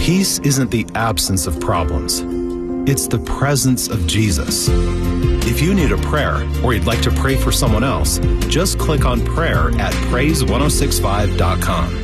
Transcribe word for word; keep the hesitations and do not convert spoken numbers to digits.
Peace isn't the absence of problems. It's the presence of Jesus. If you need a prayer or you'd like to pray for someone else, just click on prayer at praise ten sixty-five dot com.